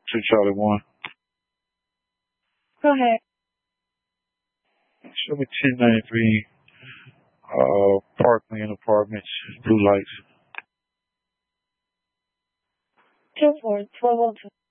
2 Charlie 1. Go ahead. Show me 1093 Parkland Apartments, blue lights. 24412.